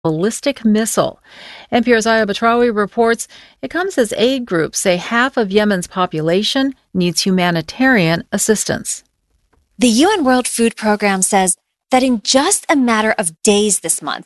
ballistic missile. NPR's Aya Batrawi reports it comes as aid groups say half of Yemen's population needs humanitarian assistance. The UN World Food Program says that in just a matter of days this month,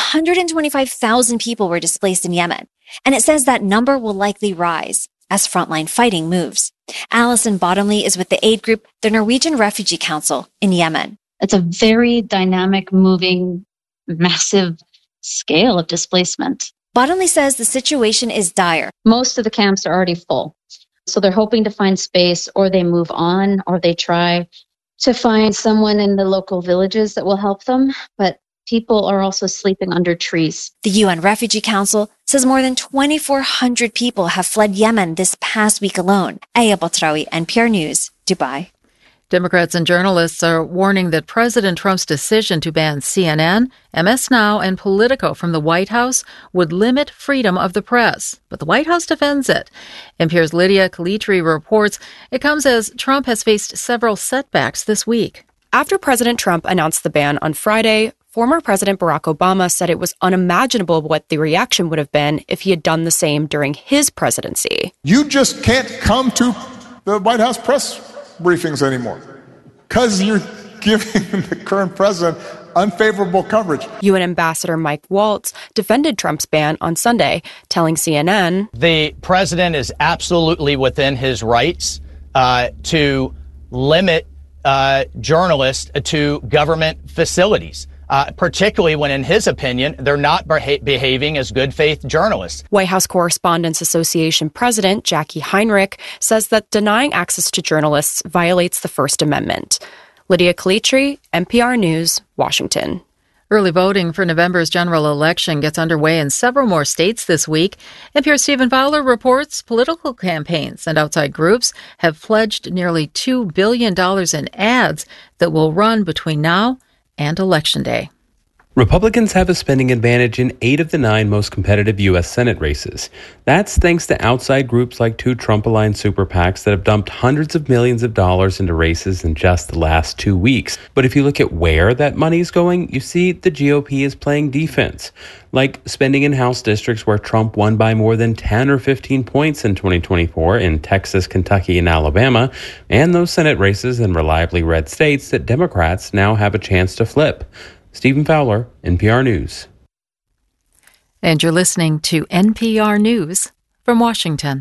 125,000 people were displaced in Yemen. And it says that number will likely rise as frontline fighting moves. Alison Bottomley is with the aid group, the Norwegian Refugee Council in Yemen. It's a very dynamic, moving, massive scale of displacement. Bottomley says the situation is dire. Most of the camps are already full. So they're hoping to find space, or they move on, or they try to find someone in the local villages that will help them. But people are also sleeping under trees. The UN Refugee Council says more than 2,400 people have fled Yemen this past week alone. Aya Batrawi, NPR News, Dubai. Democrats and journalists are warning that President Trump's decision to ban CNN, MS Now, and Politico from the White House would limit freedom of the press. But the White House defends it. NPR's Lydia Calitri reports it comes as Trump has faced several setbacks this week. After President Trump announced the ban on Friday, former President Barack Obama said it was unimaginable what the reaction would have been if he had done the same during his presidency. You just can't come to the White House press briefings anymore because you're giving the current president unfavorable coverage. UN Ambassador Mike Waltz defended Trump's ban on Sunday, telling CNN, "The president is absolutely within his rights to limit journalists to government facilities. Particularly when, in his opinion, they're not behaving as good faith journalists." White House Correspondents Association President Jackie Heinrich says that denying access to journalists violates the First Amendment. Lydia Calitri, NPR News, Washington. Early voting for November's general election gets underway in several more states this week. NPR's Stephen Fowler reports political campaigns and outside groups have pledged nearly $2 billion in ads that will run between now and Election Day. Republicans have a spending advantage in 8 of the 9 most competitive U.S. Senate races. That's thanks to outside groups like 2 Trump-aligned super PACs that have dumped hundreds of millions of dollars into races in just the last 2 weeks. But if you look at where that money is going, you see the GOP is playing defense, like spending in House districts where Trump won by more than 10 or 15 points in 2024 in Texas, Kentucky, and Alabama, and those Senate races in reliably red states that Democrats now have a chance to flip. Stephen Fowler, NPR News. And you're listening to NPR News from Washington.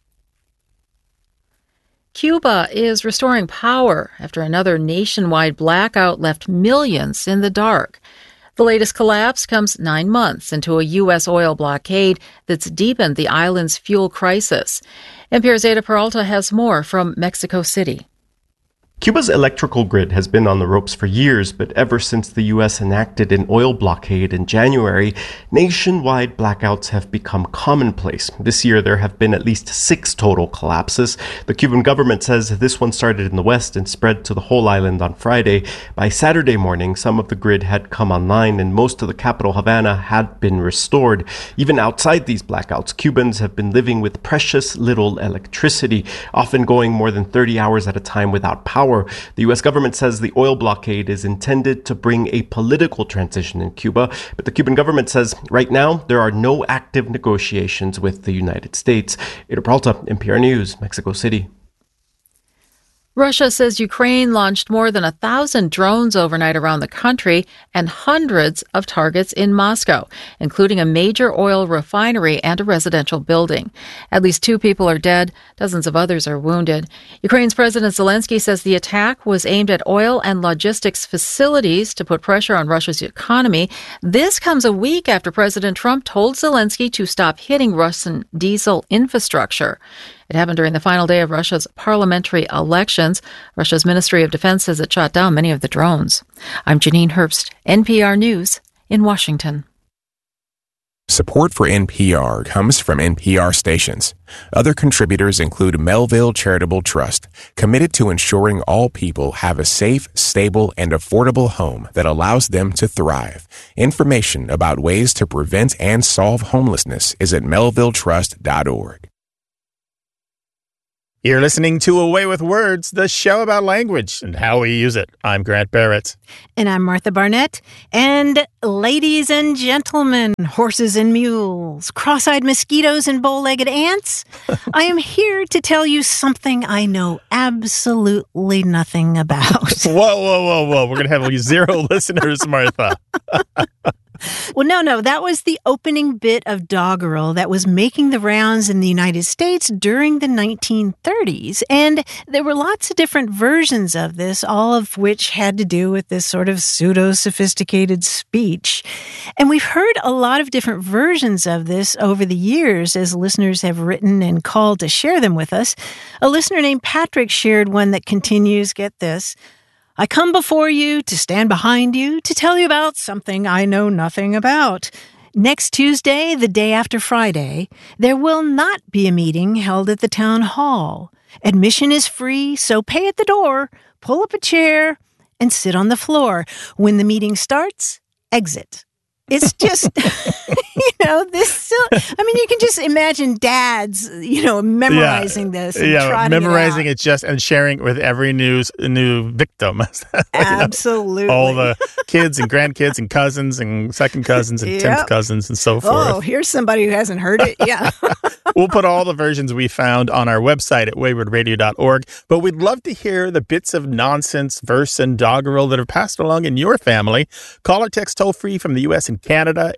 Cuba is restoring power after another nationwide blackout left millions in the dark. The latest collapse comes 9 months into a U.S. oil blockade that's deepened the island's fuel crisis. NPR's Ada Peralta has more from Mexico City. Cuba's electrical grid has been on the ropes for years, but ever since the U.S. enacted an oil blockade in January, nationwide blackouts have become commonplace. This year, there have been at least 6 total collapses. The Cuban government says this one started in the west and spread to the whole island on Friday. By Saturday morning, some of the grid had come online and most of the capital, Havana, had been restored. Even outside these blackouts, Cubans have been living with precious little electricity, often going more than 30 hours at a time without power. The U.S. government says the oil blockade is intended to bring a political transition in Cuba, but the Cuban government says right now there are no active negotiations with the United States. Ada Peralta, NPR News, Mexico City. Russia says Ukraine launched more than 1,000 drones overnight around the country and hundreds of targets in Moscow, including a major oil refinery and a residential building. At least 2 people are dead. Dozens of others are wounded. Ukraine's President Zelensky says the attack was aimed at oil and logistics facilities to put pressure on Russia's economy. This comes a week after President Trump told Zelensky to stop hitting Russian diesel infrastructure. It happened during the final day of Russia's parliamentary elections. Russia's Ministry of Defense says it shot down many of the drones. I'm Janine Herbst, NPR News in Washington. Support for NPR comes from NPR stations. Other contributors include Melville Charitable Trust, committed to ensuring all people have a safe, stable, and affordable home that allows them to thrive. Information about ways to prevent and solve homelessness is at melvilletrust.org. You're listening to Away with Words, the show about language and how we use it. I'm Grant Barrett. And I'm Martha Barnett. And ladies and gentlemen, horses and mules, cross-eyed mosquitoes and bow-legged ants, I am here to tell you something I know absolutely nothing about. Whoa. We're going to have 0 listeners, Martha. Well, no. That was the opening bit of doggerel that was making the rounds in the United States during the 1930s. And there were lots of different versions of this, all of which had to do with this sort of pseudo-sophisticated speech. And we've heard a lot of different versions of this over the years as listeners have written and called to share them with us. A listener named Patrick shared one that continues, get this, I come before you to stand behind you to tell you about something I know nothing about. Next Tuesday, the day after Friday, there will not be a meeting held at the town hall. Admission is free, so pay at the door, pull up a chair, and sit on the floor. When the meeting starts, exit. It's just, you can just imagine dads, memorizing this. And memorizing it and sharing it with every new victim. Absolutely. All the kids and grandkids and cousins and second cousins and 10th cousins and so forth. Oh, here's somebody who hasn't heard it. Yeah. We'll put all the versions we found on our website at waywardradio.org, but we'd love to hear the bits of nonsense, verse, and doggerel that are passed along in your family. Call or text toll-free from the U.S. and Canada,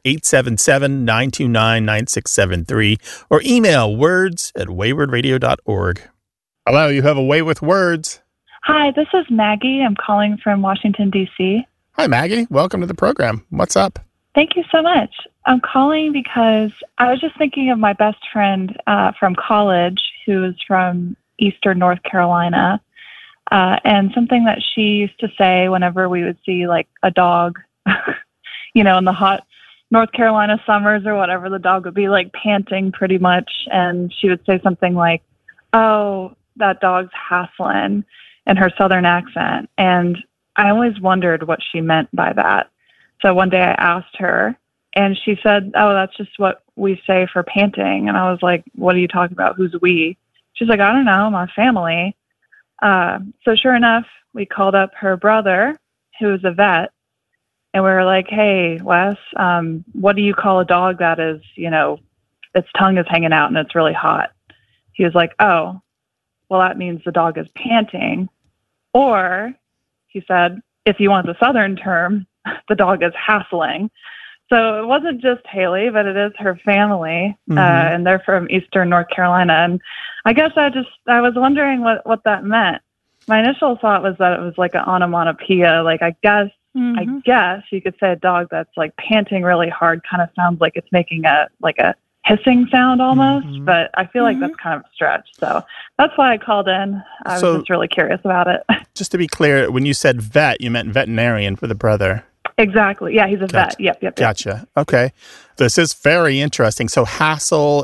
877-929-9673, or email words@waywardradio.org. Hello, you have a Way with Words. Hi, this is Maggie. I'm calling from Washington, D.C. Hi, Maggie. Welcome to the program. What's up? Thank you so much. I'm calling because I was just thinking of my best friend from college who is from Eastern North Carolina, and something that she used to say whenever we would see like a dog, in the hot North Carolina summers or whatever, the dog would be like panting pretty much, and she would say something like, "Oh, that dog's hassling," in her Southern accent, and I always wondered what she meant by that. So one day I asked her, and she said, "Oh, that's just what we say for panting." And I was like, "What are you talking about? Who's we?" She's like, "I don't know, my family." So sure enough, we called up her brother, who is a vet, and we were like, "Hey, Wes, what do you call a dog that is, its tongue is hanging out and it's really hot?" He was like, "Oh, well, that means the dog is panting." Or he said, if you want the Southern term, the dog is hassling. So it wasn't just Haley, but it is her family, and they're from Eastern North Carolina. And I guess I was wondering what that meant. My initial thought was that it was like an onomatopoeia. Like, I guess you could say a dog that's like panting really hard kind of sounds like it's making a hissing sound almost, but I feel like that's kind of a stretch. So that's why I called in. I was just really curious about it. Just to be clear, when you said vet, you meant veterinarian for the brother. Exactly. Yeah, he's a vet. Yep. Gotcha. Okay. This is very interesting. So hassle,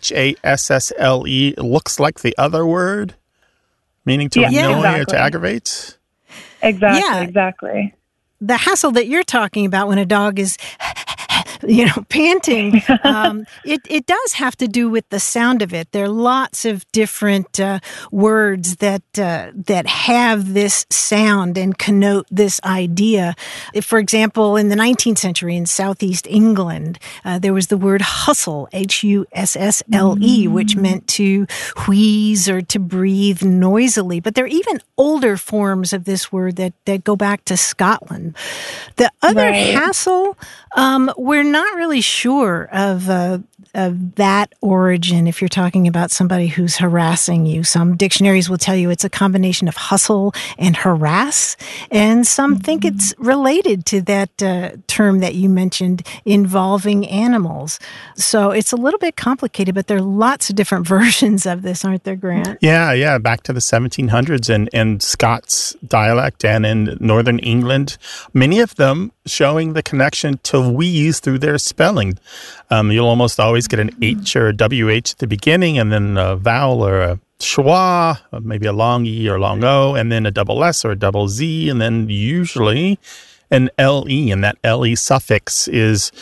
Hassle, looks like the other word, meaning to annoy or to aggravate? Exactly. The hassle that you're talking about when a dog is panting, it does have to do with the sound of it. There are lots of different words that have this sound and connote this idea. For example, in the 19th century in Southeast England, there was the word hustle, Hussle, which meant to wheeze or to breathe noisily. But there are even older forms of this word that go back to Scotland. The other hassle, we're not really sure of that origin if you're talking about somebody who's harassing you. Some dictionaries will tell you it's a combination of hustle and harass, and some think it's related to that term that you mentioned involving animals. So it's a little bit complicated, but there are lots of different versions of this, aren't there, Grant? Yeah, back to the 1700s and Scots dialect and in northern England, many of them showing the connection to wheeze through their spelling. You'll almost always get an H or a WH at the beginning, and then a vowel or a schwa, maybe a long E or long O, and then a double S or a double Z, and then usually an LE, and that LE suffix is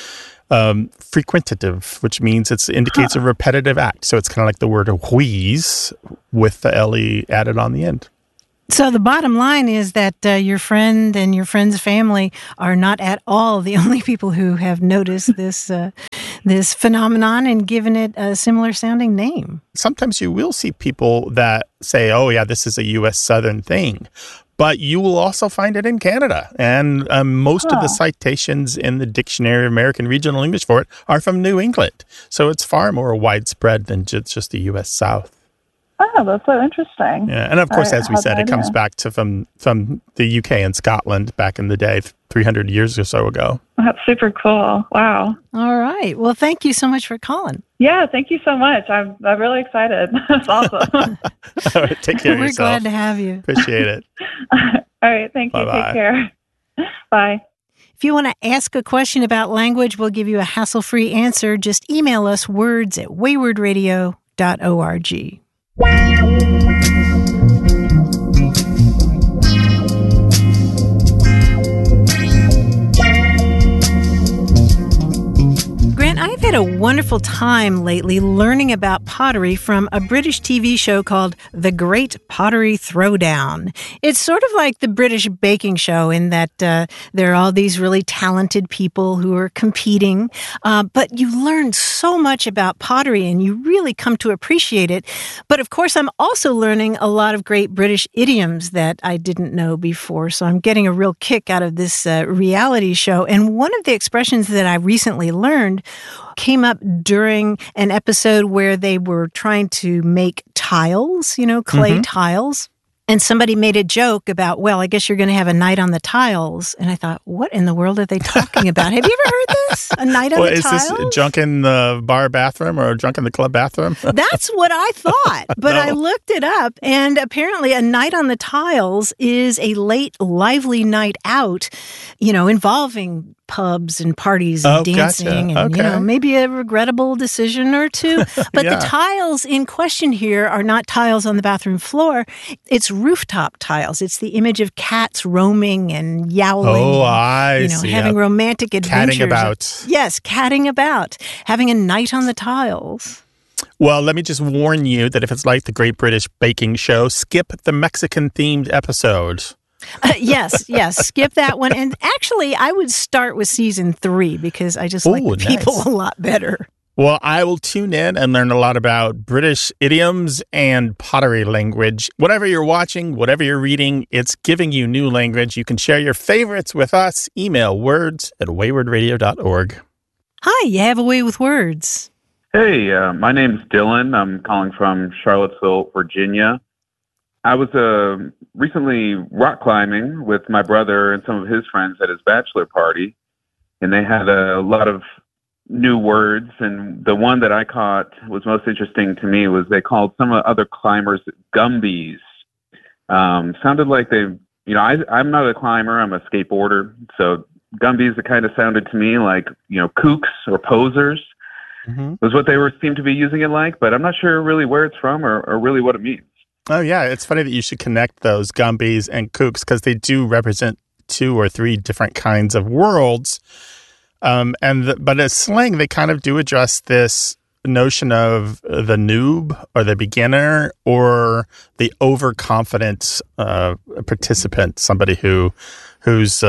frequentative, which means it indicates a repetitive act. So it's kind of like the word wheeze with the LE added on the end. So the bottom line is that your friend and your friend's family are not at all the only people who have noticed this this phenomenon and given it a similar sounding name. Sometimes you will see people that say, oh, yeah, this is a U.S. Southern thing. But you will also find it in Canada. And most of the citations in the Dictionary of American Regional English for it are from New England. So it's far more widespread than just the U.S. South. Oh, that's so interesting. Yeah, and of course, as we said, it comes back to from the UK and Scotland back in the day, 300 years or so ago. That's super cool. Wow. All right. Well, thank you so much for calling. Yeah, thank you so much. I'm really excited. That's awesome. All right, take care of yourself. We're glad to have you. Appreciate it. All right, thank you. Bye-bye. Take care. Bye. If you want to ask a question about language, we'll give you a hassle-free answer. Just email us words@waywardradio.org. Grant, I've had a wonderful time lately learning about pottery from a British TV show called The Great Pottery Throwdown. It's sort of like the British baking show in that there are all these really talented people who are competing, but you learn so much about pottery and you really come to appreciate it. But of course, I'm also learning a lot of great British idioms that I didn't know before, so I'm getting a real kick out of this reality show. And one of the expressions that I recently learned came up during an episode where they were trying to make tiles, clay tiles. And somebody made a joke about, well, I guess you're going to have a night on the tiles. And I thought, what in the world are they talking about? Have you ever heard this? A night on the tiles? Is this drunk in the bar bathroom or drunk in the club bathroom? That's what I thought. But I looked it up, and apparently a night on the tiles is a late, lively night out, involving pubs and parties and dancing and, maybe a regrettable decision or two. But the tiles in question here are not tiles on the bathroom floor. It's rooftop tiles. It's the image of cats roaming and yowling. Oh, I see. Having romantic adventures. Catting about. Yes, catting about. Having a night on the tiles. Well, let me just warn you that if it's like the Great British Baking Show, skip the Mexican-themed episode. Yes, skip that one. And actually, I would start with season 3 because I just like the people a lot better. Well, I will tune in and learn a lot about British idioms and pottery language. Whatever you're watching, whatever you're reading, it's giving you new language. You can share your favorites with us. Email words@waywardradio.org. Hi, you have a way with words. Hey, my name's Dylan. I'm calling from Charlottesville, Virginia. I was recently rock climbing with my brother and some of his friends at his bachelor party, and they had a lot of new words, and the one that I caught was most interesting to me was they called some other climbers Gumbies. Sounded like I'm not a climber, I'm a skateboarder, so Gumbies, it kind of sounded to me like, kooks or posers was what they seemed to be using it like, but I'm not sure really where it's from or really what it means. Oh, yeah. It's funny that you should connect those Gumbies and kooks because they do represent 2 or 3 different kinds of worlds. But as slang, they kind of do address this notion of the noob or the beginner or the overconfident participant, somebody whose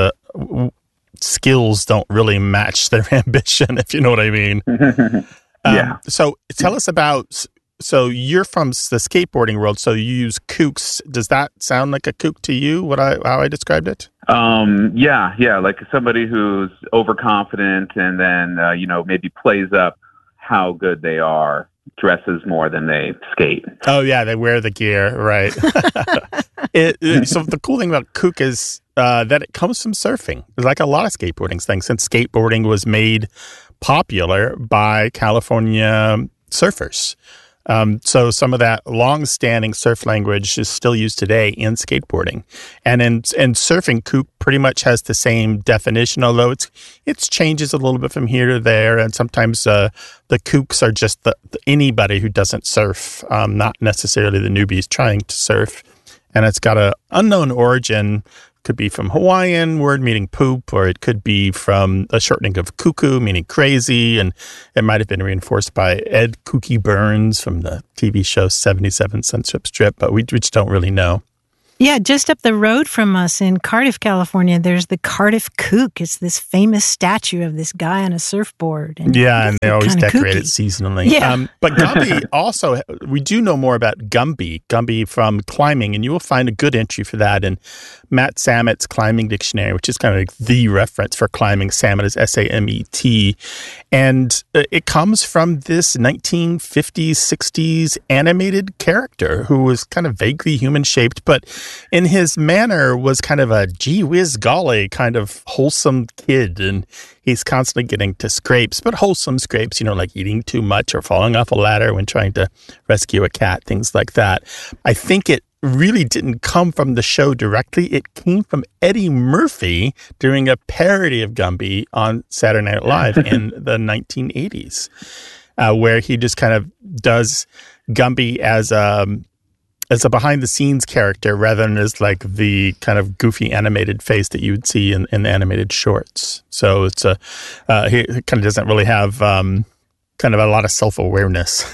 skills don't really match their ambition, if you know what I mean. So tell us about... So you're from the skateboarding world, so you use kooks. Does that sound like a kook to you, how I described it? Yeah, like somebody who's overconfident and then, maybe plays up how good they are, dresses more than they skate. Oh, yeah, they wear the gear, right. So the cool thing about kook is that it comes from surfing. It's like a lot of skateboarding things, since skateboarding was made popular by California surfers. So some of that long-standing surf language is still used today in skateboarding. And in surfing, kook pretty much has the same definition, although it changes a little bit from here to there. And sometimes the kooks are just anybody who doesn't surf, not necessarily the newbies trying to surf. And it's got an unknown origin Could be from Hawaiian word meaning poop, or it could be from a shortening of cuckoo meaning crazy, and it might have been reinforced by Ed Kooky Burns from the TV show 77 Sunset Strip, but we just don't really know. Yeah, just up the road from us in Cardiff, California, there's the Cardiff Kook. It's this famous statue of this guy on a surfboard. And they always decorate it seasonally. Yeah. But Gumby also, we do know more about Gumby from climbing, and you will find a good entry for that in Matt Samet's Climbing Dictionary, which is kind of like the reference for climbing. Samet is S-A-M-E-T. And it comes from this 1950s, 60s animated character who was kind of vaguely human-shaped, but in his manner was kind of a gee whiz golly kind of wholesome kid. And he's constantly getting to scrapes, but wholesome scrapes, like eating too much or falling off a ladder when trying to rescue a cat, things like that. I think it really didn't come from the show directly. It came from Eddie Murphy doing a parody of Gumby on Saturday Night Live in the 1980s, where he just kind of does Gumby as a behind-the-scenes character rather than as like the kind of goofy animated face that you would see in the animated shorts. So it's he kind of doesn't really have kind of a lot of self-awareness.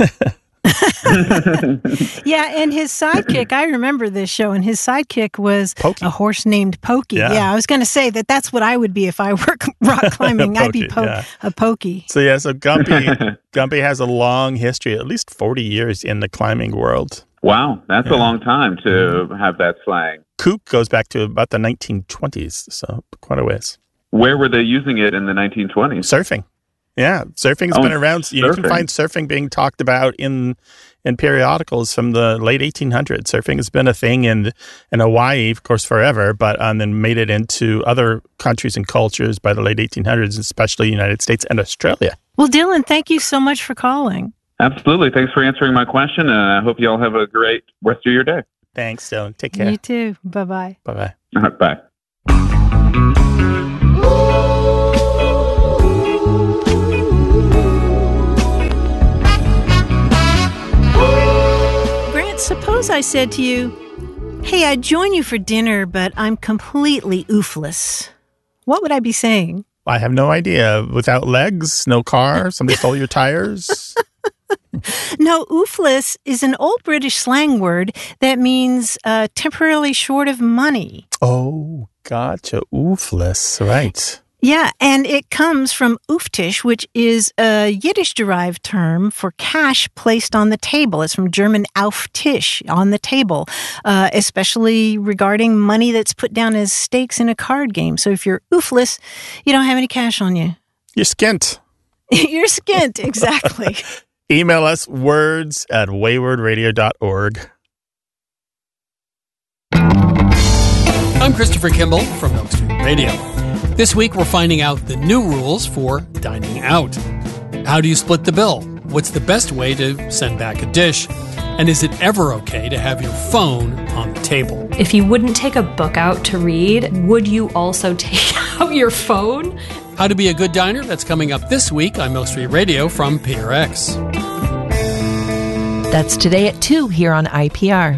Yeah, and his sidekick, I remember this show, and his sidekick was Pokey. A horse named Pokey. Yeah, I was going to say that's what I would be if I were rock climbing. I'd be a Pokey. So Gumby has a long history, at least 40 years in the climbing world. Wow, that's a long time to have that slang. Kook goes back to about the 1920s, so quite a ways. Where were they using it in the 1920s? Surfing. Yeah, surfing's been around. You can find surfing being talked about in periodicals from the late 1800s. Surfing has been a thing in Hawaii, of course, forever, but then made it into other countries and cultures by the late 1800s, especially the United States and Australia. Well, Dylan, thank you so much for calling. Absolutely. Thanks for answering my question, and I hope you all have a great rest of your day. Thanks, Dylan. Take care. You too. Bye-bye. Bye-bye. Bye. Grant, suppose I said to you, hey, I'd join you for dinner, but I'm completely oofless. What would I be saying? I have no idea. Without legs, no car, somebody stole your tires. No, oofless is an old British slang word that means temporarily short of money. Oh, gotcha. Oofless, right. Yeah, and it comes from ooftisch, which is a Yiddish-derived term for cash placed on the table. It's from German auf Tisch, on the table, especially regarding money that's put down as stakes in a card game. So if you're oofless, you don't have any cash on you. You're skint. You're skint, exactly. Email us words@waywardradio.org. I'm Christopher Kimball from Milk Street Radio. This week, we're finding out the new rules for dining out. How do you split the bill? What's the best way to send back a dish? And is it ever okay to have your phone on the table? If you wouldn't take a book out to read, would you also take out your phone? How to be a good diner? That's coming up this week on Milk Street Radio from PRX. That's today at 2 here on IPR.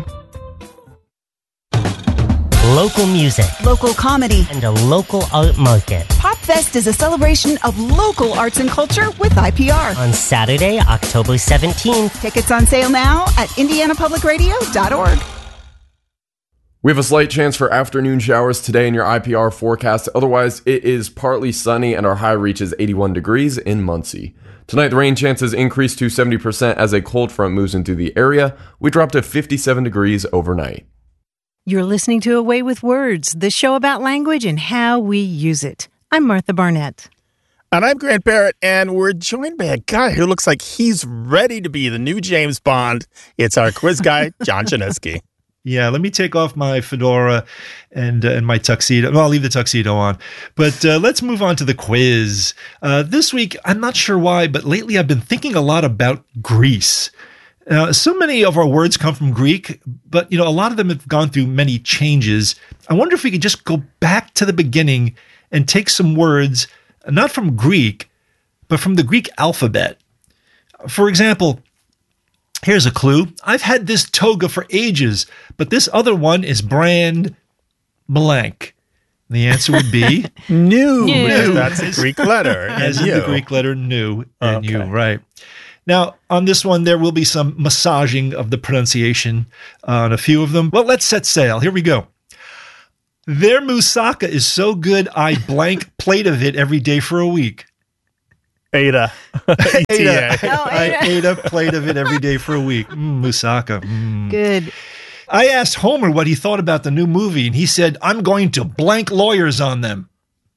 Local music, local comedy, and a local art market. PopFest is a celebration of local arts and culture with IPR. On Saturday, October 17th. Tickets on sale now at indianapublicradio.org. We have a slight chance for afternoon showers today in your IPR forecast. Otherwise, it is partly sunny and our high reaches 81 degrees in Muncie. Tonight, the rain chances increase to 70% as a cold front moves into the area. We drop to 57 degrees overnight. You're listening to Away with Words, the show about language and how we use it. I'm Martha Barnett. And I'm Grant Barrett, and we're joined by a guy who looks like he's ready to be the new James Bond. It's our quiz guy, John Chaneski. Yeah, let me take off my fedora and my tuxedo. Well, I'll leave the tuxedo on. But let's move on to the quiz. This week, I'm not sure why, but lately I've been thinking a lot about Greece. So many of our words come from Greek, but a lot of them have gone through many changes. I wonder if we could just go back to the beginning and take some words, not from Greek, but from the Greek alphabet. For example, here's a clue. I've had this toga for ages, but this other one is brand blank. The answer would be Nu. Nu. That's a Greek letter. As in the Greek letter nu and you, right. Now, on this one, there will be some massaging of the pronunciation on a few of them. Well, let's set sail. Here we go. Their moussaka is so good, I blank plate of it every day for a week. Ada. Ada. I ate a plate of it every day for a week. Moussaka. Good. I asked Homer what he thought about the new movie, and he said, I'm going to blank lawyers on them.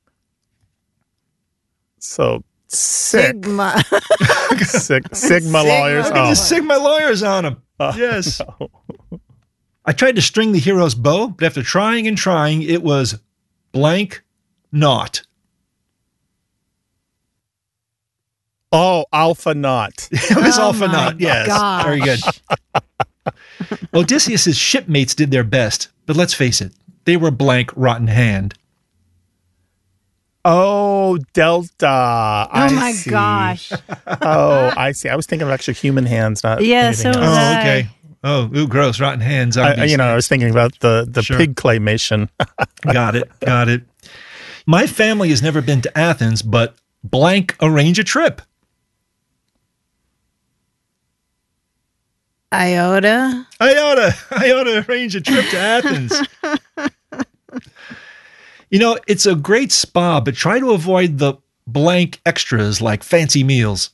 So, Sigma. Sigma lawyers. I'm going to Sigma lawyers on them. Yes. No. I tried to string the hero's bow, but after trying and trying, it was blank knot. Oh, alpha knot. It was alpha knot, yes. Gosh. Very good. Odysseus' shipmates did their best, but let's face it, they were blank rotten hand. Oh, Delta. Oh, my gosh. Oh, I see. I was thinking of actually human hands, not Yeah, so anything was else. I. Okay. Oh, ooh, gross, rotten hands. I was thinking about the Sure. pig claymation. Got it. My family has never been to Athens, but blank arrange a trip. Iota. Arrange a trip to Athens. It's a great spa, but try to avoid the blank extras like fancy meals.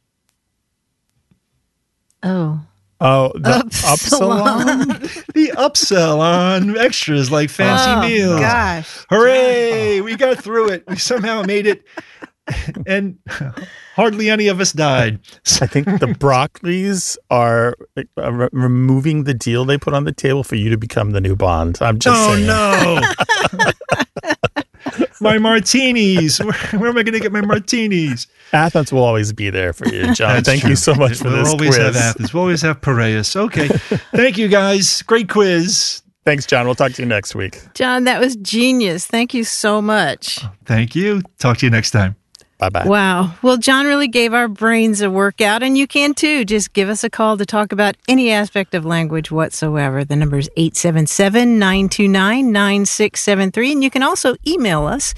Oh. Oh, the upsilon? The upsell on extras like fancy meals. Gosh. Hooray! We got through it. We somehow made it. And hardly any of us died. I think the Broccoli's are removing the deal they put on the table for you to become the new Bond. I'm just saying. Oh, no. My martinis. Where am I going to get my martinis? Athens will always be there for you, John. Thank you so much for we'll this always quiz. have Athens. We'll always have Piraeus. Okay. Thank you, guys. Great quiz. Thanks, John. We'll talk to you next week. John, that was genius. Thank you so much. Thank you. Talk to you next time. Bye-bye. Wow. Well, John really gave our brains a workout, and you can too. Just give us a call to talk about any aspect of language whatsoever. The number is 877-929-9673, and you can also email us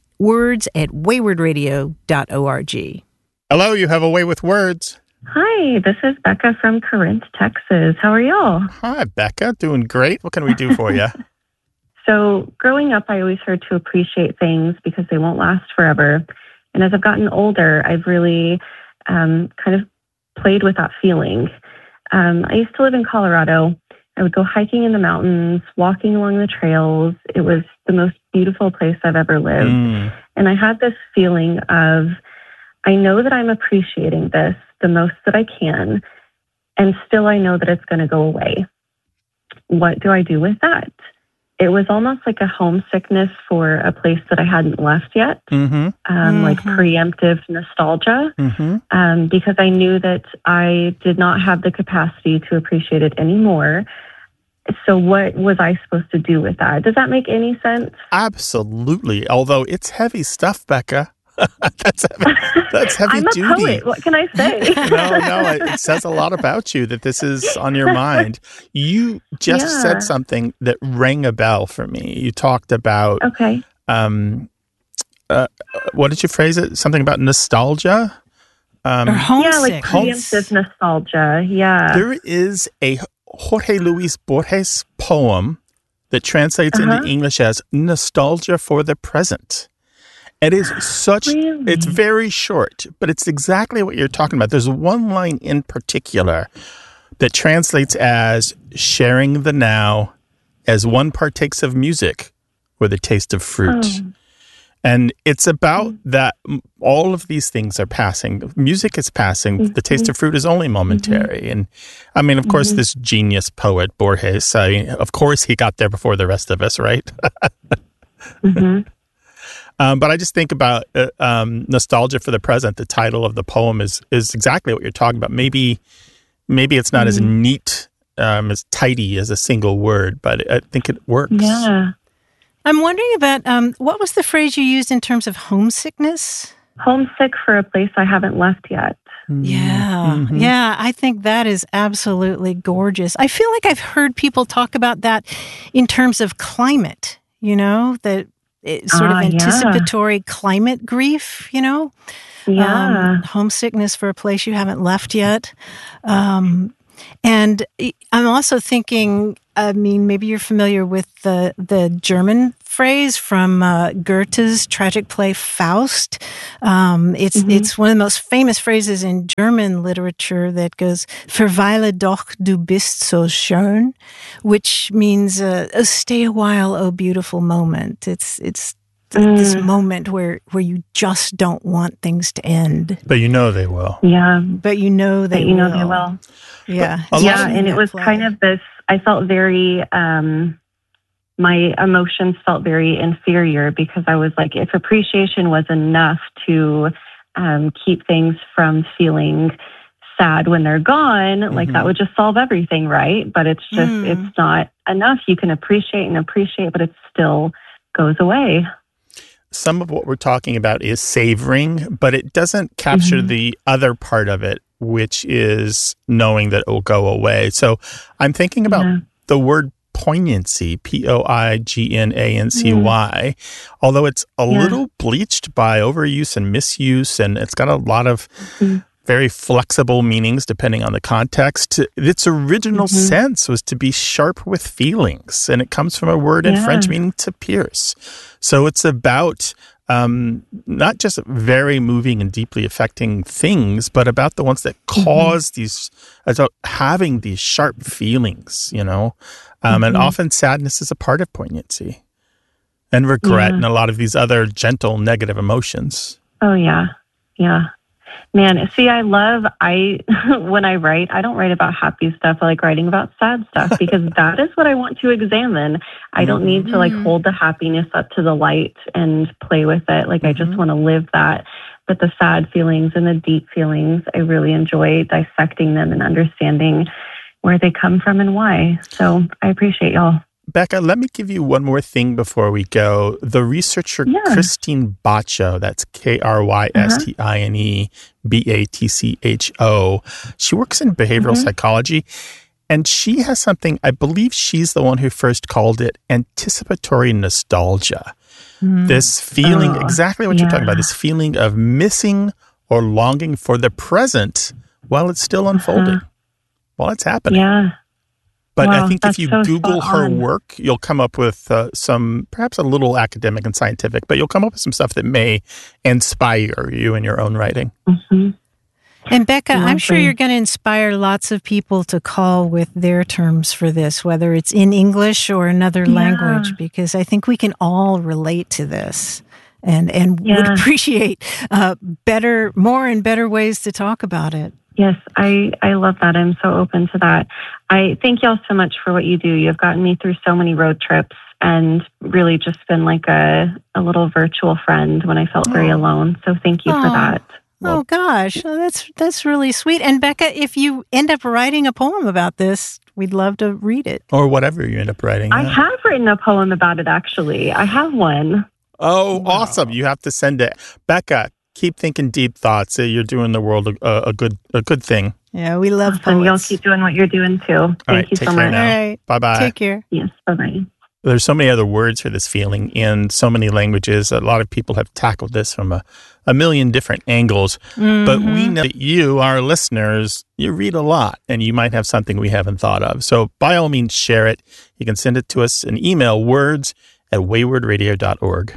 words@waywardradio.org. Hello, you have a way with words. Hi, this is Becca from Corinth, Texas. How are y'all? Hi, Becca. Doing great. What can we do for you? So, growing up, I always heard to appreciate things because they won't last forever. And as I've gotten older, I've really kind of played with that feeling. I used to live in Colorado. I would go hiking in the mountains, walking along the trails. It was the most beautiful place I've ever lived. And I had this feeling of, I know that I'm appreciating this the most that I can, and still I know that it's going to go away. What do I do with that? It was almost like a homesickness for a place that I hadn't left yet, like preemptive nostalgia, because I knew that I did not have the capacity to appreciate it anymore. So what was I supposed to do with that? Does that make any sense? Absolutely. Although it's heavy stuff, Becca. That's heavy I'm a duty. poet. What can I say? No, it says a lot about you that this is on your mind. You just said something that rang a bell for me. You talked about what did you phrase it? Something about nostalgia? Like preemptive nostalgia. Yeah. There is a Jorge Luis Borges poem that translates into English as nostalgia for the present. It is it's very short, but it's exactly what you're talking about. There's one line in particular that translates as sharing the now as one partakes of music with a taste of fruit. And it's about that all of these things are passing. Music is passing. The taste of fruit is only momentary. And I mean, of course, this genius poet, Borges, of course, he got there before the rest of us, right? But I just think about nostalgia for the present. The title of the poem is exactly what you're talking about. Maybe it's not as neat, as tidy as a single word, but I think it works. Yeah. I'm wondering about what was the phrase you used in terms of homesickness? Homesick for a place I haven't left yet. Yeah. Yeah, I think that is absolutely gorgeous. I feel like I've heard people talk about that in terms of climate, that sort of anticipatory climate grief, you know? Yeah. Homesickness for a place you haven't left yet. And I'm also thinking, I mean, maybe you're familiar with the German phrase from Goethe's tragic play Faust. It's one of the most famous phrases in German literature that goes, "Verweile doch, du bist so schön," which means stay a while, oh beautiful moment. It's this moment where you just don't want things to end. But you know they will. Yeah. But you know they will. They will. Yeah. Yeah, and it was kind of this, I felt very, my emotions felt very inferior because I was like, if appreciation was enough to keep things from feeling sad when they're gone, like that would just solve everything, right? But it's just, it's not enough. You can appreciate, but it still goes away. Some of what we're talking about is savoring, but it doesn't capture the other part of it, which is knowing that it will go away. So I'm thinking about the word poignancy, Poignancy, although it's a little bleached by overuse and misuse, and it's got a lot of very flexible meanings depending on the context. Its original sense was to be sharp with feelings, and it comes from a word in French meaning to pierce. So it's about not just very moving and deeply affecting things, but about the ones that cause these, about having these sharp feelings, you know. And often sadness is a part of poignancy, and regret and a lot of these other gentle negative emotions. Oh, yeah. Yeah. Man, see, when I write, I don't write about happy stuff. I like writing about sad stuff because that is what I want to examine. I don't need to like hold the happiness up to the light and play with it. Like I just want to live that. But the sad feelings and the deep feelings, I really enjoy dissecting them and understanding where they come from and why. So I appreciate y'all. Becca, let me give you one more thing before we go. The researcher Christine Batcho, that's Krystine Batcho, she works in behavioral psychology, and she has something, I believe she's the one who first called it anticipatory nostalgia. This feeling, exactly what you're talking about, this feeling of missing or longing for the present while it's still unfolding, while it's happening. Yeah. But I think if you Google her work, you'll come up with some, perhaps a little academic and scientific, but you'll come up with some stuff that may inspire you in your own writing. And Becca, I'm sure you're going to inspire lots of people to call with their terms for this, whether it's in English or another language, because I think we can all relate to this and would appreciate more and better ways to talk about it. Yes, I love that. I'm so open to that. I thank y'all so much for what you do. You've gotten me through so many road trips and really just been like a little virtual friend when I felt very alone. So thank you for that. Oh gosh, that's really sweet. And Becca, if you end up writing a poem about this, we'd love to read it. Or whatever you end up writing. I have written a poem about it, actually. I have one. Oh, awesome. You have to send it. Becca, keep thinking deep thoughts. You're doing the world a good thing. Yeah, we love poets. And y'all keep doing what you're doing too. Thank you so much. All right. Bye-bye. Take care. Yes, bye-bye. There's so many other words for this feeling in so many languages. A lot of people have tackled this from a million different angles. But we know that you, our listeners, you read a lot, and you might have something we haven't thought of. So by all means, share it. You can send it to us in email, words@waywardradio.org.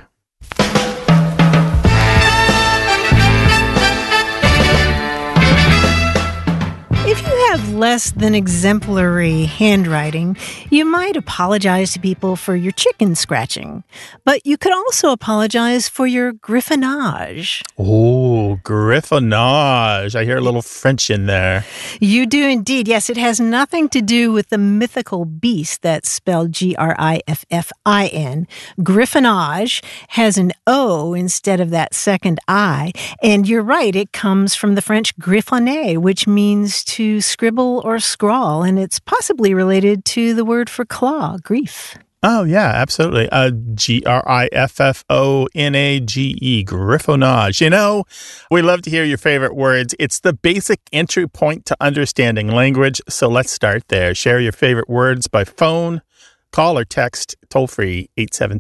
If you have less than exemplary handwriting, you might apologize to people for your chicken scratching. But you could also apologize for your griffonage. Oh, griffonage. I hear a little French in there. You do indeed. Yes, it has nothing to do with the mythical beast that's spelled Griffin. Griffonage has an O instead of that second I. And you're right, it comes from the French griffonner, which means to scribble or scrawl, and it's possibly related to the word for claw, grief. Oh, yeah, absolutely. Griffonnage, griffonage. You know, we love to hear your favorite words. It's the basic entry point to understanding language, so let's start there. Share your favorite words by phone, Call or text toll-free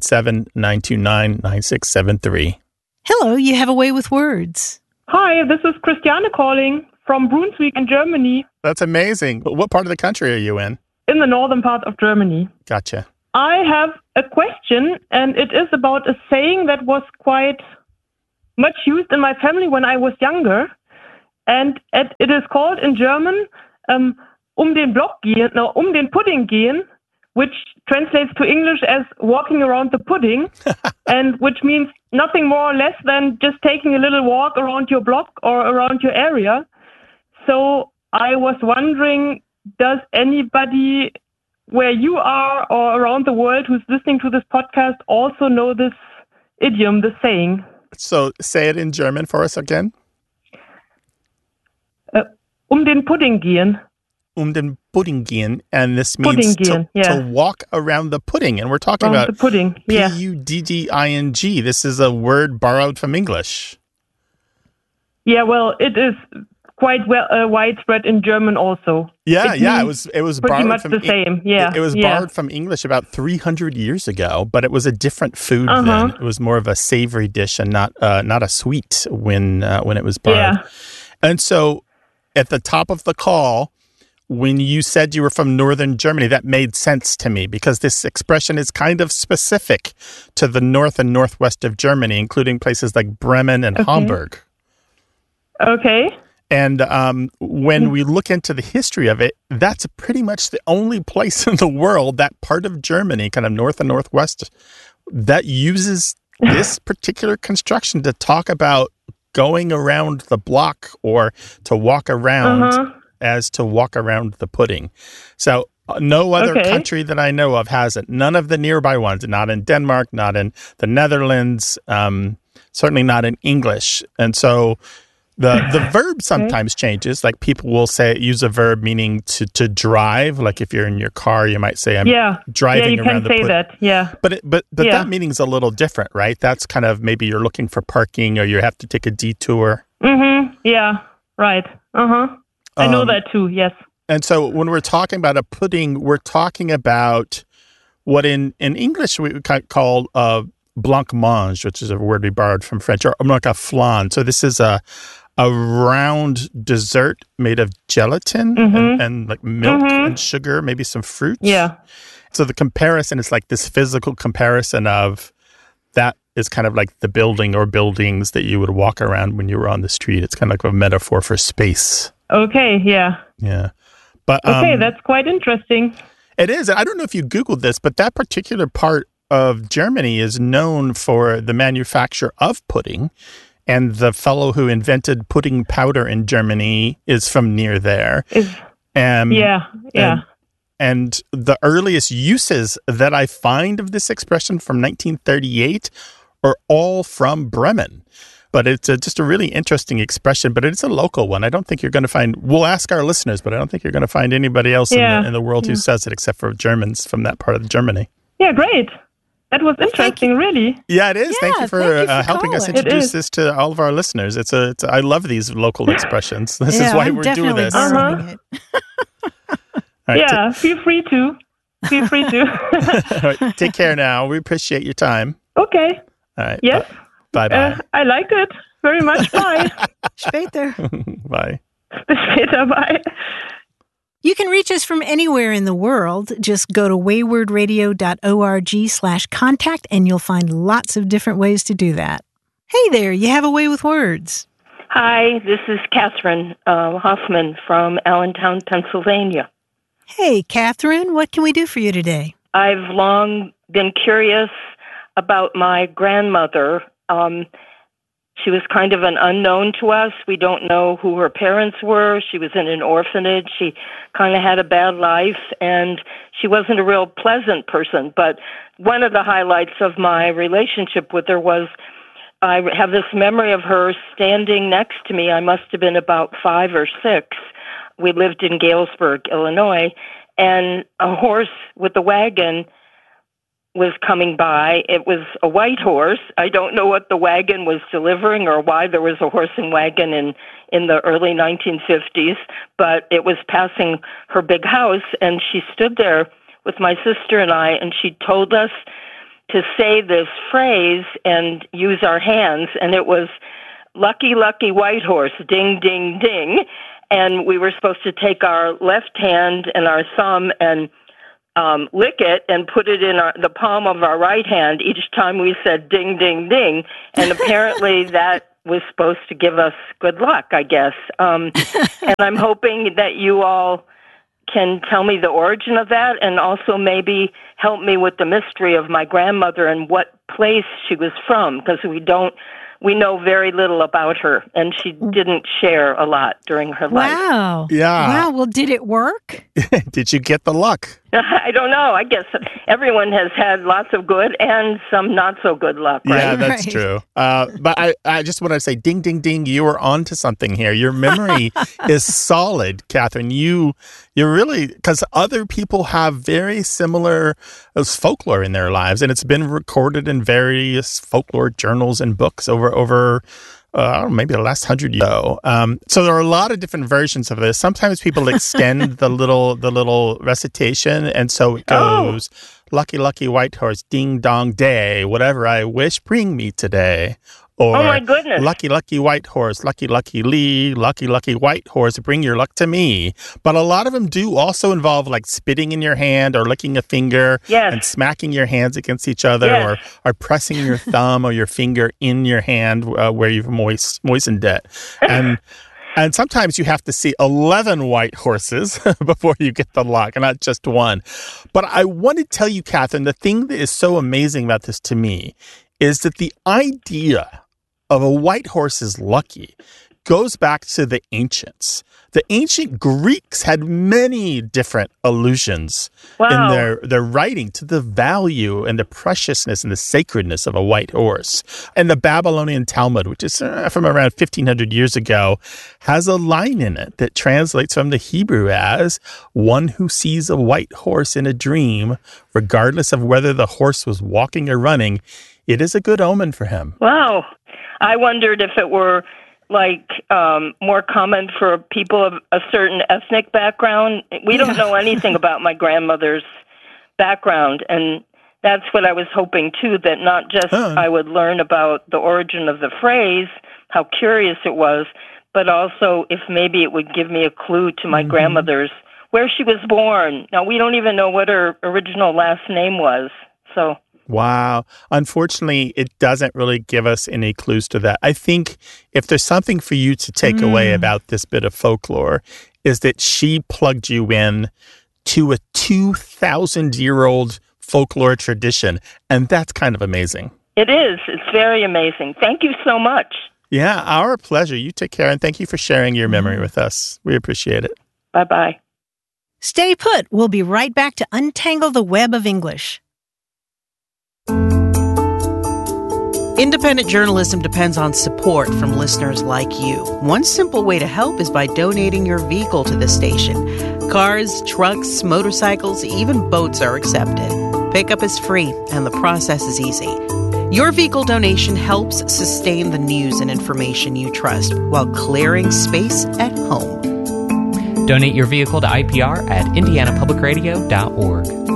877-929-9673. Hello, you have a way with words. Hi, this is Christiane calling from Brunswick in Germany. That's amazing. What part of the country are you in? In the northern part of Germany. Gotcha. I have a question, and it is about a saying that was quite much used in my family when I was younger. And it is called in German, den Block gehen, no, den Pudding gehen, which translates to English as walking around the pudding, and which means nothing more or less than just taking a little walk around your block or around your area. So I was wondering, does anybody where you are or around the world who's listening to this podcast also know this idiom, this saying? So say it in German for us again. Den Pudding gehen. Den Pudding gehen, and this means to walk around the pudding. And we're talking about the pudding. Yeah. Pudding. This is a word borrowed from English. Yeah, well, it is quite widespread in German also. Yeah, it was pretty borrowed much from the same. Yeah, it was borrowed from English about 300 years ago, but it was a different food then. It was more of a savory dish and not a sweet when it was borrowed. Yeah. And so at the top of the call, when you said you were from northern Germany, that made sense to me because this expression is kind of specific to the north and northwest of Germany, including places like Bremen and Hamburg. Okay. And when we look into the history of it, that's pretty much the only place in the world, that part of Germany, kind of north and northwest, that uses this particular construction to talk about going around the block or to walk around as to walk around the pudding. So no other country that I know of has it. None of the nearby ones, not in Denmark, not in the Netherlands, certainly not in English. And so the verb sometimes changes. Like people will use a verb meaning to drive. Like if you're in your car, you might say, I'm driving around the pudding. Yeah, you can say that, yeah. But that meaning's a little different, right? That's kind of maybe you're looking for parking or you have to take a detour. Mm-hmm, yeah, right. I know that too, yes. And so when we're talking about a pudding, we're talking about what in English we call blancmange, which is a word we borrowed from French, or like a flan. So this is a round dessert made of gelatin and like milk and sugar, maybe some fruit. Yeah. So the comparison is like this physical comparison of that is kind of like the building or buildings that you would walk around when you were on the street. It's kind of like a metaphor for space. Okay, yeah. Yeah. But that's quite interesting. It is. I don't know if you Googled this, but that particular part of Germany is known for the manufacture of pudding. And the fellow who invented pudding powder in Germany is from near there. And the earliest uses that I find of this expression from 1938 are all from Bremen. But it's just a really interesting expression, but it's a local one. I don't think you're going to find, we'll ask our listeners, but I don't think you're going to find anybody else in the world who says it except for Germans from that part of Germany. Yeah, great. That was interesting, really. Yeah, it is. Thank you for helping us introduce this to all of our listeners. I love these local expressions. This is why we're doing this. Right, feel free to. Feel free to. All right, take care now. We appreciate your time. Okay. All right. Yes. Bye-bye. I liked it very much. Bye. Später. Bye. Später. Bye. You can reach us from anywhere in the world. Just go to waywordradio.org/contact and you'll find lots of different ways to do that. Hey there, you have a way with words. Hi, this is Catherine Hoffman from Allentown, Pennsylvania. Hey, Catherine, what can we do for you today? I've long been curious about my grandmother. She was kind of an unknown to us. We don't know who her parents were. She was in an orphanage. She kind of had a bad life, and she wasn't a real pleasant person. But one of the highlights of my relationship with her was I have this memory of her standing next to me. I must have been about 5 or 6. We lived in Galesburg, Illinois, and a horse with a wagon was coming by. It was a white horse. I don't know what the wagon was delivering or why there was a horse and wagon in the early 1950s, but it was passing her big house, and she stood there with my sister and I, and she told us to say this phrase and use our hands, and it was "Lucky, lucky white horse, ding, ding, ding." And we were supposed to take our left hand and our thumb and lick it and put it in the palm of our right hand each time we said ding, ding, ding. And apparently that was supposed to give us good luck, I guess. And I'm hoping that you all can tell me the origin of that and also maybe help me with the mystery of my grandmother and what place she was from, because we know very little about her, and she didn't share a lot during her life. Wow. Yeah. Wow. Well, did it work? Did you get the luck? I don't know. I guess everyone has had lots of good and some not so good luck, right? Yeah, that's true. But I just want to say, ding, ding, ding, you were onto something here. Your memory is solid, Catherine. You're really, because other people have very similar folklore in their lives, and it's been recorded in various folklore journals and books over maybe the last 100 years ago. So there are a lot of different versions of this. Sometimes people extend the little recitation, and so it goes, "Lucky, lucky white horse, ding dong day, whatever I wish, bring me today." Or, oh my goodness. "Lucky, lucky white horse, lucky, lucky Lee, lucky, lucky white horse, bring your luck to me." But a lot of them do also involve like spitting in your hand or licking a finger and smacking your hands against each other or pressing your thumb or your finger in your hand where you've moistened it. And sometimes you have to see 11 white horses before you get the luck, and not just one. But I want to tell you, Catherine, the thing that is so amazing about this to me is that the idea of a white horse is lucky goes back to the ancients. The ancient Greeks had many different allusions in their writing to the value and the preciousness and the sacredness of a white horse. And the Babylonian Talmud, which is from around 1,500 years ago, has a line in it that translates from the Hebrew as, "One who sees a white horse in a dream, regardless of whether the horse was walking or running, it is a good omen for him." Wow. I wondered if it were more common for people of a certain ethnic background. We don't know anything about my grandmother's background, and that's what I was hoping too, that not just I would learn about the origin of the phrase, how curious it was, but also if maybe it would give me a clue to my grandmother's, where she was born. Now, we don't even know what her original last name was, so... Wow. Unfortunately, it doesn't really give us any clues to that. I think if there's something for you to take away about this bit of folklore, is that she plugged you in to a 2,000-year-old folklore tradition, and that's kind of amazing. It is. It's very amazing. Thank you so much. Yeah, our pleasure. You take care, and thank you for sharing your memory with us. We appreciate it. Bye-bye. Stay put. We'll be right back to untangle the web of English. Independent journalism depends on support from listeners like you. One simple way to help is by donating your vehicle to the station. Cars, trucks, motorcycles, even boats are accepted. Pickup is free, and the process is easy. Your vehicle donation helps sustain the news and information you trust while clearing space at home. Donate your vehicle to IPR at indianapublicradio.org.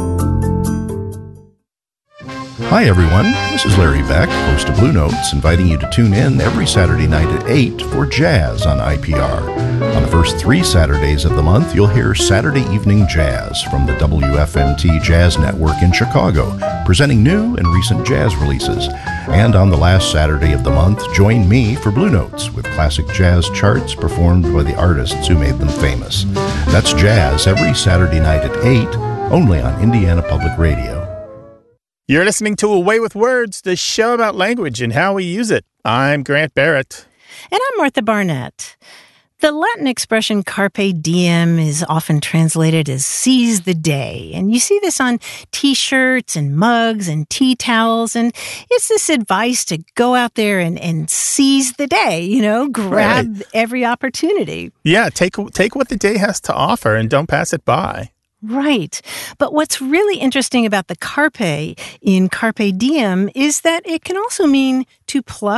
Hi, everyone. This is Larry Beck, host of Blue Notes, inviting you to tune in every Saturday night at 8 for Jazz on IPR. On the first 3 Saturdays of the month, you'll hear Saturday Evening Jazz from the WFMT Jazz Network in Chicago, presenting new and recent jazz releases. And on the last Saturday of the month, join me for Blue Notes with classic jazz charts performed by the artists who made them famous. That's jazz every Saturday night at 8, only on Indiana Public Radio. You're listening to A Way with Words, the show about language and how we use it. I'm Grant Barrett. And I'm Martha Barnett. The Latin expression carpe diem is often translated as seize the day. And you see this on T-shirts and mugs and tea towels. And it's this advice to go out there and seize the day, grab every opportunity. Yeah, take what the day has to offer and don't pass it by. Right. But what's really interesting about the carpe in carpe diem is that it can also mean to pluck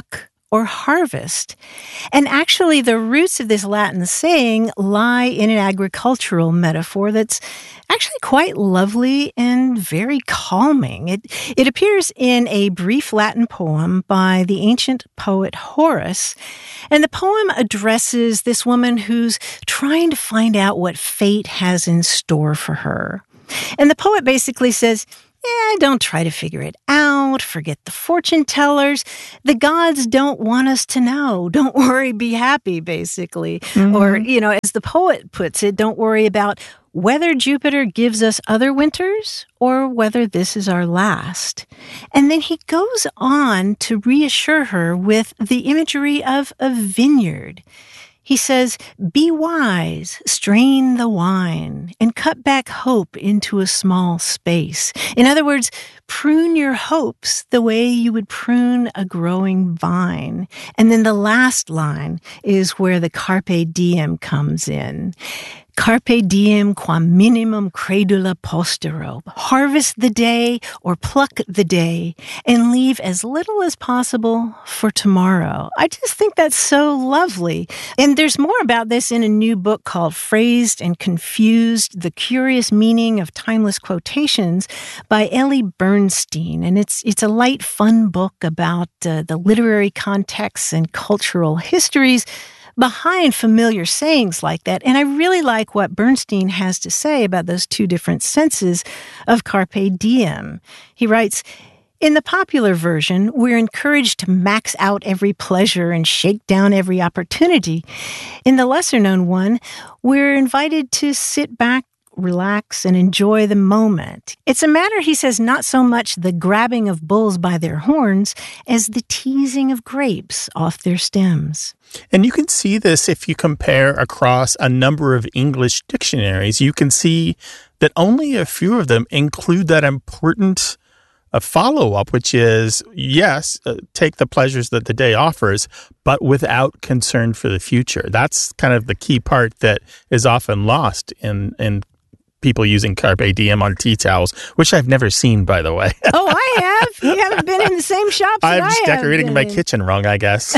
or harvest. And actually, the roots of this Latin saying lie in an agricultural metaphor that's actually quite lovely and very calming. It appears in a brief Latin poem by the ancient poet Horace, and the poem addresses this woman who's trying to find out what fate has in store for her. And the poet basically says, don't try to figure it out. Forget the fortune tellers. The gods don't want us to know. Don't worry, be happy, basically. Mm-hmm. Or, as the poet puts it, don't worry about whether Jupiter gives us other winters or whether this is our last. And then he goes on to reassure her with the imagery of a vineyard. He says, be wise, strain the wine, and cut back hope into a small space. In other words, prune your hopes the way you would prune a growing vine. And then the last line is where the carpe diem comes in. Carpe diem quam minimum credula postero. Harvest the day or pluck the day and leave as little as possible for tomorrow. I just think that's so lovely. And there's more about this in a new book called Phrased and Confused, The Curious Meaning of Timeless Quotations by Ellie Bernstein. And it's a light, fun book about the literary contexts and cultural histories behind familiar sayings like that. And I really like what Bernstein has to say about those two different senses of carpe diem. He writes, in the popular version, we're encouraged to max out every pleasure and shake down every opportunity. In the lesser-known one, we're invited to sit back, relax, and enjoy the moment. It's a matter, he says, not so much the grabbing of bulls by their horns as the teasing of grapes off their stems. And you can see this if you compare across a number of English dictionaries. You can see that only a few of them include that important follow-up, which is, yes, take the pleasures that the day offers, but without concern for the future. That's kind of the key part that is often lost in people using carpe diem on tea towels, which I've never seen, by the way. Oh, I have. You haven't been in the same shops that I have. I'm just decorating my kitchen wrong, I guess.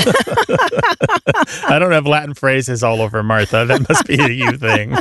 I don't have Latin phrases all over Martha. That must be a you thing.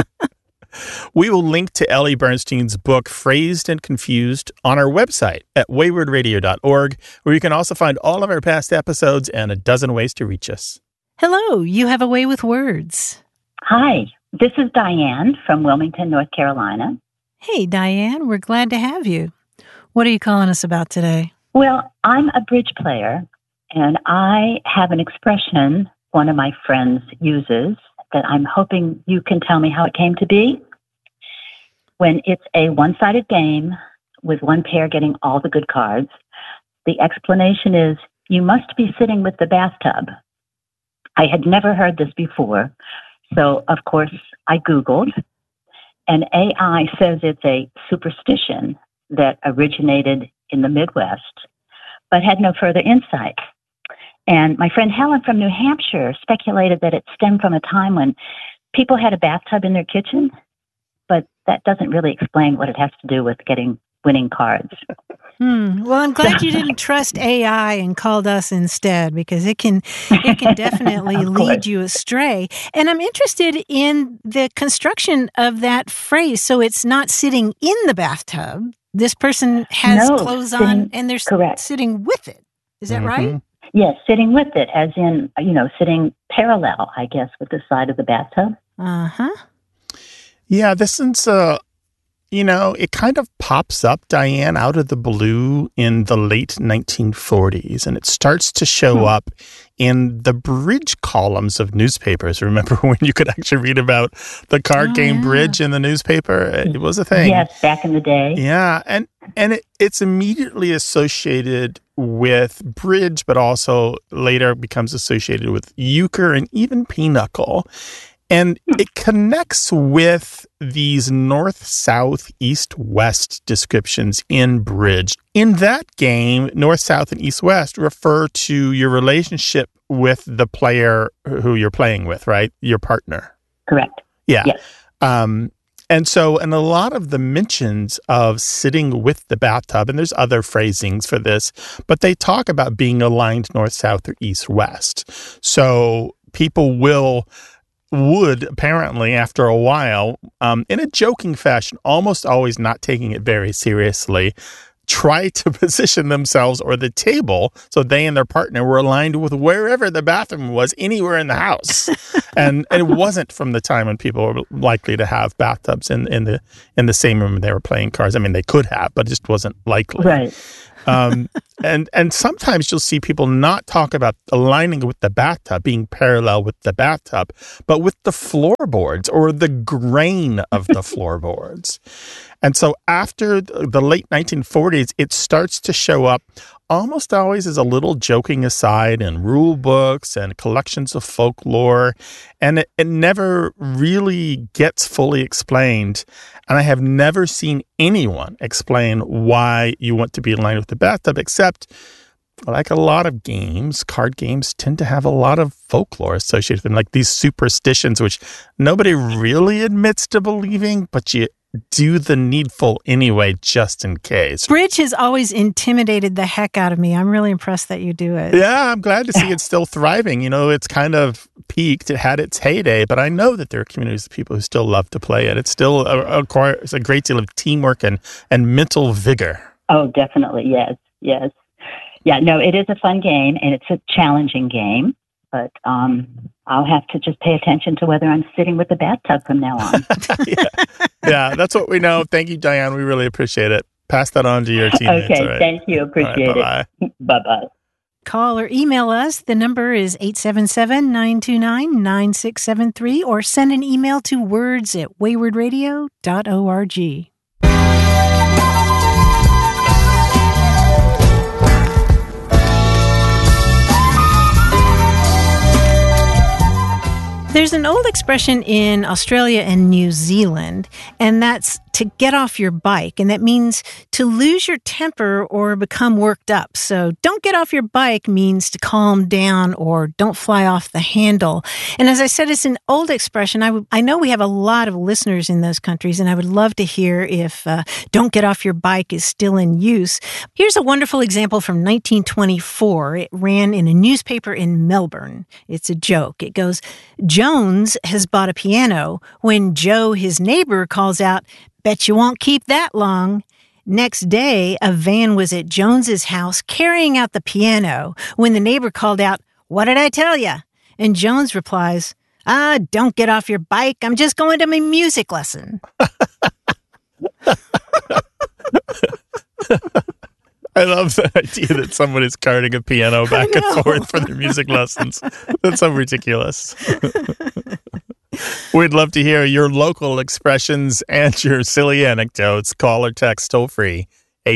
We will link to Ellie Bernstein's book, Phrased and Confused, on our website at waywardradio.org, where you can also find all of our past episodes and a dozen ways to reach us. Hello, you have a way with words. Hi, this is Diane from Wilmington, North Carolina. Hey, Diane, we're glad to have you. What are you calling us about today? Well, I'm a bridge player, and I have an expression one of my friends uses that I'm hoping you can tell me how it came to be. When it's a one-sided game with one pair getting all the good cards, the explanation is, you must be sitting with the bathtub. I had never heard this before, so of course I Googled, and AI says it's a superstition that originated in the Midwest, but had no further insight. And my friend Helen from New Hampshire speculated that it stemmed from a time when people had a bathtub in their kitchen, but that doesn't really explain what it has to do with winning cards. Well, I'm glad you didn't trust AI and called us instead, because it can definitely lead you astray. And I'm interested in the construction of that phrase. So it's not sitting in the bathtub. This person has clothes on and they're sitting with it. Is that right? Yes, sitting with it, as in, sitting parallel, I guess, with the side of the bathtub. Uh-huh. Yeah, this is, it kind of pops up, Diane, out of the blue in the late 1940s, and it starts to show up in the bridge columns of newspapers. Remember when you could actually read about the card game bridge in the newspaper? It was a thing. Yes, back in the day. Yeah, and it's immediately associated with bridge, but also later becomes associated with euchre and even pinochle. And it connects with these north, south, east, west descriptions in bridge. In that game, north, south, and east, west refer to your relationship with the player who you're playing with, right? Your partner. Correct. Yeah. Yes. And a lot of the mentions of sitting with the bathtub, and there's other phrasings for this, but they talk about being aligned north, south, or east, west. So people would apparently, after a while, in a joking fashion, almost always not taking it very seriously, try to position themselves or the table so they and their partner were aligned with wherever the bathroom was, anywhere in the house. And it wasn't from the time when people were likely to have bathtubs in the same room they were playing cards. I mean, they could have, but it just wasn't likely. Right. And sometimes you'll see people not talk about aligning with the bathtub, being parallel with the bathtub, but with the floorboards or the grain of the floorboards. And so after the late 1940s, it starts to show up almost always as a little joking aside in rule books and collections of folklore. And it never really gets fully explained. And I have never seen anyone explain why you want to be aligned with the bathtub, except like a lot of games, card games tend to have a lot of folklore associated with them, like these superstitions, which nobody really admits to believing, but you do the needful anyway, just in case. Bridge has always intimidated the heck out of me. I'm really impressed that you do it. Yeah, I'm glad to see it's still thriving. You know, it's kind of peaked. It had its heyday, but I know that there are communities of people who still love to play it. It's still it's a great deal of teamwork and mental vigor. Oh, definitely. Yes. Yeah, no, it is a fun game, and it's a challenging game. But I'll have to just pay attention to whether I'm sitting with the bathtub from now on. Yeah, that's what we know. Thank you, Diane. We really appreciate it. Pass that on to your teammates. Okay, right? Thank you. Appreciate it. Bye-bye. Call or email us. The number is 877-929-9673, or send an email to words@waywardradio.org. There's an old expression in Australia and New Zealand, and that's to get off your bike. And that means to lose your temper or become worked up. So don't get off your bike means to calm down or don't fly off the handle. And as I said, it's an old expression. I know we have a lot of listeners in those countries, and I would love to hear if don't get off your bike is still in use. Here's a wonderful example from 1924. It ran in a newspaper in Melbourne. It's a joke. It goes, Jones has bought a piano when Joe, his neighbor, calls out, bet you won't keep that long. Next day, a van was at Jones's house carrying out the piano when the neighbor called out, what did I tell you? And Jones replies, don't get off your bike. I'm just going to my music lesson. I love the idea that someone is carting a piano back and forth for their music lessons. That's so ridiculous. We'd love to hear your local expressions and your silly anecdotes. Call or text toll free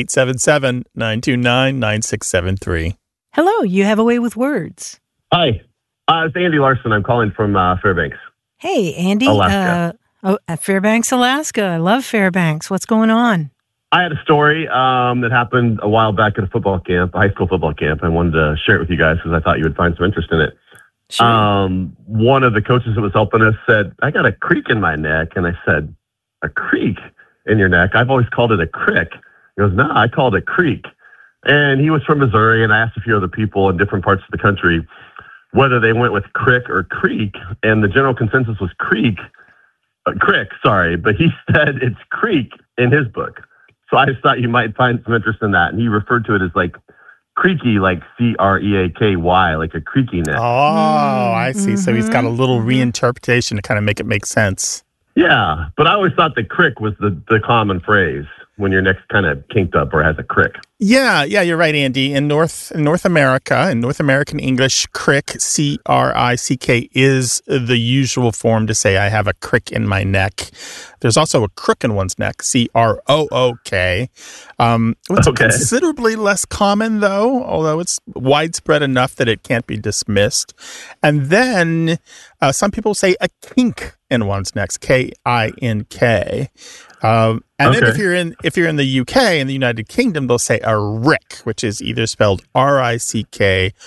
877-929-9673. Hello, you have a way with words. Hi, it's Andy Larson. I'm calling from Fairbanks. Hey, Andy. Alaska. Fairbanks, Alaska. I love Fairbanks. What's going on? I had a story that happened a while back at a football camp, a high school football camp. I wanted to share it with you guys because I thought you would find some interest in it. Sure. One of the coaches that was helping us said, I got a creak in my neck. And I said, a creak in your neck? I've always called it a crick. He goes, no, I called it creak. And he was from Missouri, and I asked a few other people in different parts of the country whether they went with crick or creak. And the general consensus was crick, but he said it's creak in his book. So I just thought you might find some interest in that. And he referred to it as like creaky, like Creaky, like a creaky neck. Oh, I see. So he's got a little reinterpretation to kind of make it make sense. Yeah, but I always thought the crick was the common phrase when your neck's kind of kinked up or has a crick. Yeah, you're right, Andy. In North America, in North American English, crick, C-R-I-C-K, is the usual form to say I have a crick in my neck. There's also a crook in one's neck, C-R-O-O-K. It's considerably less common, though, although it's widespread enough that it can't be dismissed. And then some people say a kink in one's neck, K-I-N-K. And then if you're in the UK, in the United Kingdom, they'll say a rick, which is either spelled R-I-C-K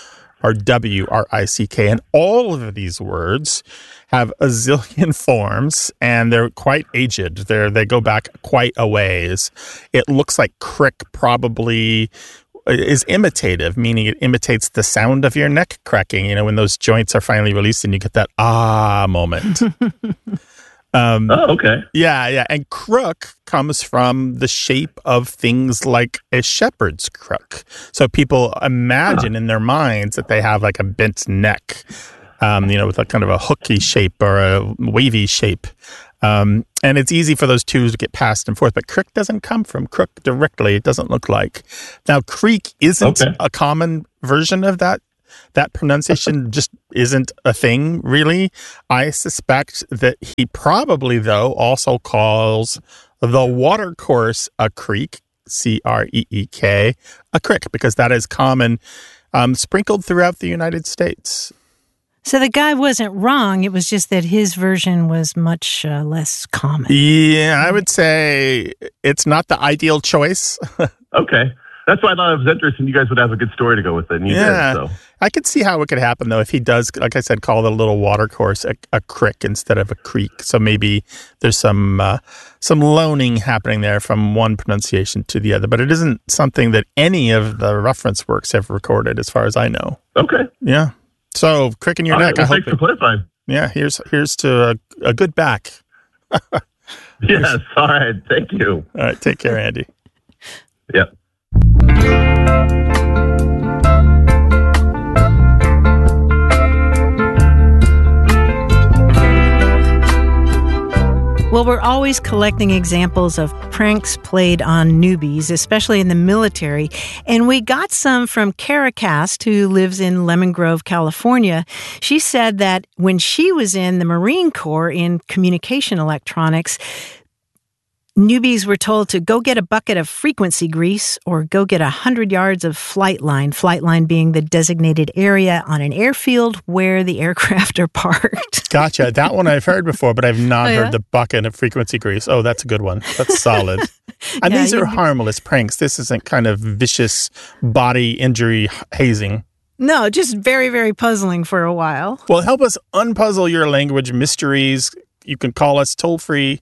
or W-R-I-C-K. And all of these words have a zillion forms, and they're quite aged. They go back quite a ways. It looks like crick probably is imitative, meaning it imitates the sound of your neck cracking, when those joints are finally released and you get that moment. Okay. Yeah. And crook comes from the shape of things like a shepherd's crook. So people imagine in their minds that they have like a bent neck, with a kind of a hooky shape or a wavy shape. And it's easy for those two to get passed and forth, but crick doesn't come from crook directly. It doesn't look like. Now, creek isn't a common version of that. That pronunciation just isn't a thing, really. I suspect that he probably, though, also calls the watercourse a creek, C-R-E-E-K, a crick, because that is common, sprinkled throughout the United States. So the guy wasn't wrong. It was just that his version was much less common. Yeah, I would say it's not the ideal choice. Okay. That's why I thought it was interesting. You guys would have a good story to go with it, and you did. So. I could see how it could happen, though, if he does, like I said, call the little watercourse a crick instead of a creek. So maybe there's some loaning happening there from one pronunciation to the other. But it isn't something that any of the reference works have recorded, as far as I know. Okay. Yeah. So, crick in your neck. Well, thanks for clarifying. Yeah, here's to a good back. Yes. All right. Thank you. All right. Take care, Andy. Yep. Well, we're always collecting examples of pranks played on newbies, especially in the military. And we got some from Kara Cast, who lives in Lemon Grove, California. She said that when she was in the Marine Corps in communication electronics, newbies were told to go get a bucket of frequency grease or go get 100 yards of flight line being the designated area on an airfield where the aircraft are parked. Gotcha. That one I've heard before, but I've not heard the bucket of frequency grease. Oh, that's a good one. That's solid. And these are harmless pranks. This isn't kind of vicious body injury hazing. No, just very, very puzzling for a while. Well, help us unpuzzle your language mysteries. You can call us toll-free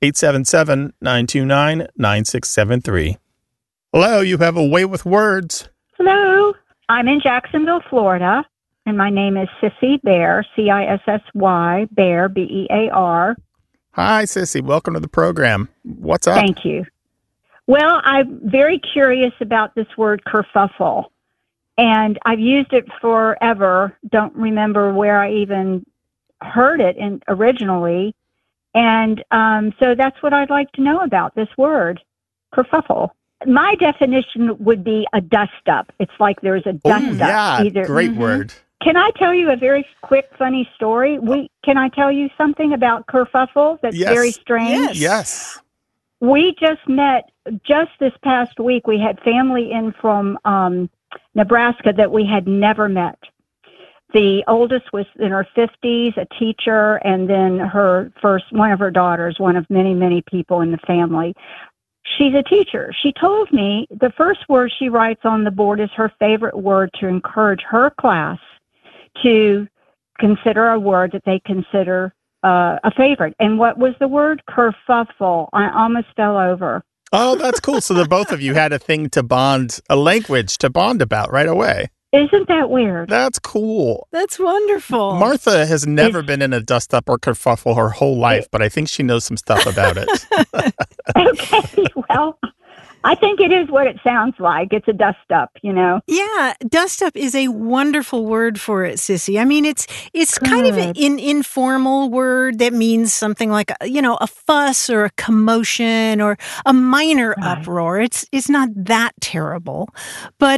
877-929-9673. Hello, you have a way with words. Hello. I'm in Jacksonville, Florida, and my name is Sissy Bear, C-I-S-S-Y, Bear, B-E-A-R. Hi, Sissy. Welcome to the program. What's up? Thank you. Well, I'm very curious about this word kerfuffle, and I've used it forever. Don't remember where I even heard it originally. And so that's what I'd like to know about this word, kerfuffle. My definition would be a dust-up. It's like there's a dust-up. Yeah, great word. Can I tell you a very quick, funny story? Can I tell you something about kerfuffle that's very strange? Yes. We just met just this past week. We had family in from Nebraska that we had never met. The oldest was in her 50s, a teacher, and then one of her daughters, one of many, many people in the family. She's a teacher. She told me the first word she writes on the board is her favorite word to encourage her class to consider a word that they consider a favorite. And what was the word? Kerfuffle. I almost fell over. Oh, that's cool. So the both of you had a language to bond about right away. Isn't that weird? That's cool. That's wonderful. Martha has never been in a dust-up or kerfuffle her whole life, but I think she knows some stuff about it. Okay, well, I think it is what it sounds like. It's a dust-up, Yeah, dust-up is a wonderful word for it, Sissy. I mean, it's kind of an informal word that means something like, a fuss or a commotion or a minor uproar. It's not that terrible. But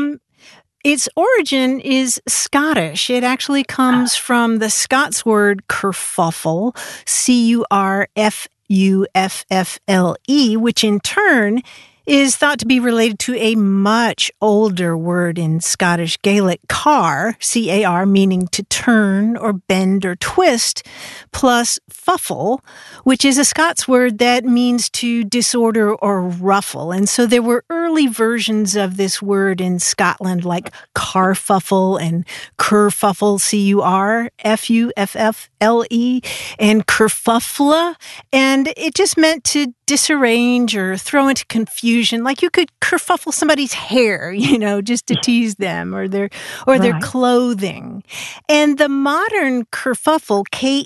its origin is Scottish. It actually comes from the Scots word kerfuffle, C-U-R-F-U-F-F-L-E, which in turn is thought to be related to a much older word in Scottish Gaelic, car, C-A-R, meaning to turn or bend or twist, plus fuffle, which is a Scots word that means to disorder or ruffle. And so there were early versions of this word in Scotland, like carfuffle and kerfuffle, C-U-R-F-U-F-F-L-E, and kerfuffle. And it just meant to disarrange or throw into confusion. Like you could kerfuffle somebody's hair, just to tease them, or their clothing. And the modern kerfuffle,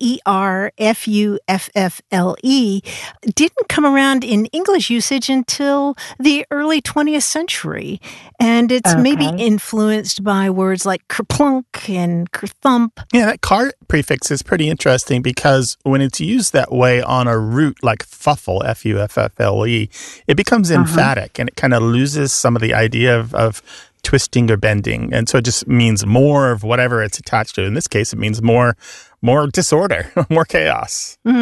K-E-R-F-U-F-F-L-E, didn't come around in English usage until the early 20th century. And it's maybe influenced by words like kerplunk and kerthump. Yeah, that car prefix is pretty interesting because when it's used that way on a root like fuffle, F-U-F-F-L-E, it becomes emphatic and it kind of loses some of the idea of twisting or bending. And so it just means more of whatever it's attached to. In this case, it means more disorder, more chaos. Mm-hmm.